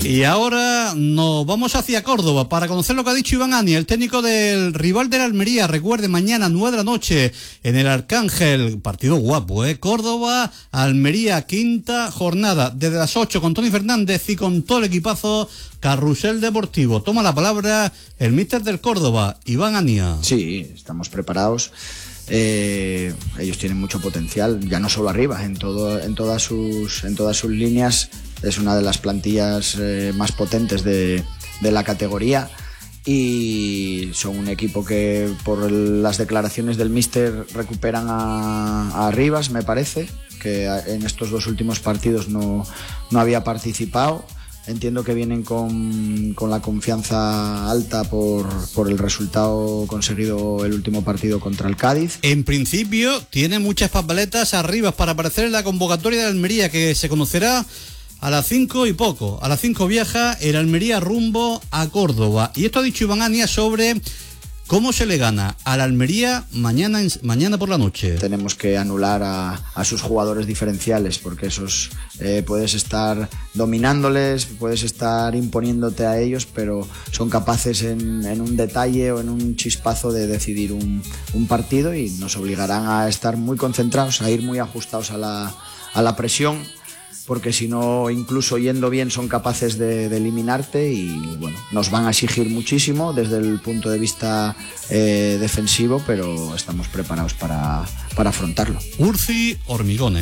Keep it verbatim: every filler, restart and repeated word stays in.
Y ahora nos vamos hacia Córdoba para conocer lo que ha dicho Iván Ania, el técnico del rival de la Almería. Recuerde, mañana nueve de la noche en el Arcángel, partido guapo, ¿eh? Córdoba, Almería, quinta jornada, desde las ocho con Tony Fernández y con todo el equipazo. Carrusel Deportivo. Toma la palabra el míster del Córdoba, Iván Ania. Sí, estamos preparados. Eh, ellos tienen mucho potencial, ya no solo arriba, en todo, en todas sus, en todas sus líneas. Es una de las plantillas eh, más potentes de, de la categoría y son un equipo que, por el, las declaraciones del míster, recuperan a, a Rivas, me parece, que en estos dos últimos partidos no, no había participado. Entiendo que vienen con, con la confianza alta por, por el resultado conseguido el último partido contra el Cádiz. En principio tiene muchas papeletas arriba para aparecer en la convocatoria de Almería, que se conocerá a las cinco y poco. A las cinco viaja el Almería rumbo a Córdoba. Y esto ha dicho Iván Ania sobre cómo se le gana a la Almería mañana, mañana por la noche. Tenemos que anular a, a sus jugadores diferenciales, porque esos eh, puedes estar dominándoles, puedes estar imponiéndote a ellos, pero son capaces en, en un detalle o en un chispazo de decidir un, un partido, y nos obligarán a estar muy concentrados, a ir muy ajustados a la, a la presión, porque si no, incluso yendo bien, son capaces de, de eliminarte, y bueno, nos van a exigir muchísimo desde el punto de vista eh, defensivo, pero estamos preparados para, para afrontarlo. Urci Hormigones.